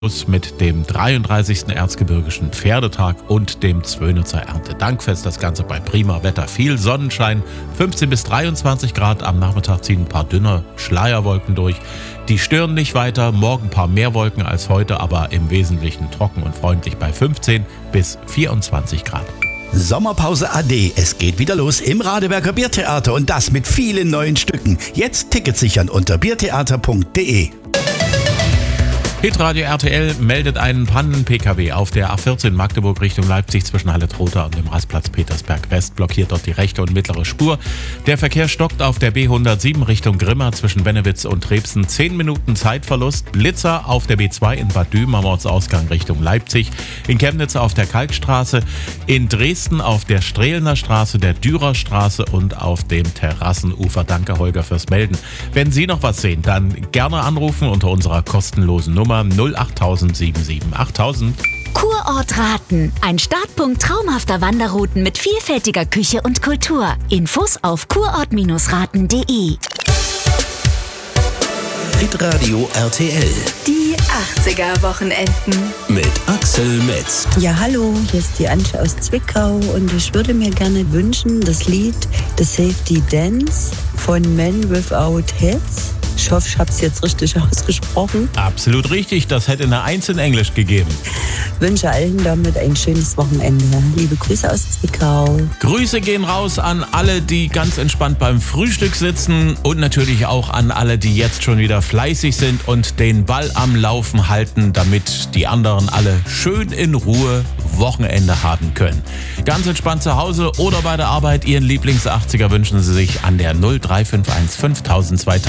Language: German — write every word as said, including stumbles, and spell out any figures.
mit dem dreiunddreißigsten Erzgebirgischen Pferdetag und dem Zwönitzer Erntedankfest. Das Ganze bei prima Wetter, viel Sonnenschein, fünfzehn bis dreiundzwanzig Grad. Am Nachmittag ziehen ein paar dünne Schleierwolken durch. Die stören nicht weiter, morgen ein paar mehr Wolken als heute, aber im Wesentlichen trocken und freundlich bei fünfzehn bis vierundzwanzig Grad. Sommerpause A D. Es geht wieder los im Radeberger Biertheater und das mit vielen neuen Stücken. Jetzt Tickets sichern unter biertheater punkt de. Hitradio R T L meldet einen Pannen-P K W auf der A vierzehn Magdeburg Richtung Leipzig zwischen Halle-Trotha und dem Rastplatz Petersberg West. Blockiert dort die rechte und mittlere Spur. Der Verkehr stockt auf der B hundertsieben Richtung Grimma zwischen Bennewitz und Trebsen. zehn Minuten Zeitverlust. Blitzer auf der B zwei in Bad Düm am Ortsausgang Richtung Leipzig. In Chemnitz auf der Kalkstraße. In Dresden auf der Strehlener Straße, der Dürerstraße und auf dem Terrassenufer. Danke, Holger, fürs Melden. Wenn Sie noch was sehen, dann gerne anrufen unter unserer kostenlosen Nummer null acht sieben sieben achttausend. Kurort Raten. Ein Startpunkt traumhafter Wanderrouten mit vielfältiger Küche und Kultur. Infos auf kurort raten punkt de. Hitradio R T L. Die achtziger-Wochenenden. Mit Axel Metz. Ja, hallo, hier ist die Antje aus Zwickau und ich würde mir gerne wünschen, das Lied The Safety Dance von Men Without Heads. Ich hoffe, ich habe es jetzt richtig ausgesprochen. Absolut richtig, das hätte eine Eins in Englisch gegeben. Wünsche allen damit ein schönes Wochenende. Liebe Grüße aus Zwickau. Grüße gehen raus an alle, die ganz entspannt beim Frühstück sitzen und natürlich auch an alle, die jetzt schon wieder fleißig sind und den Ball am Laufen halten, damit die anderen alle schön in Ruhe Wochenende haben können. Ganz entspannt zu Hause oder bei der Arbeit, Ihren Lieblings-achtziger wünschen Sie sich an der null drei fünf eins fünftausend zweitausend.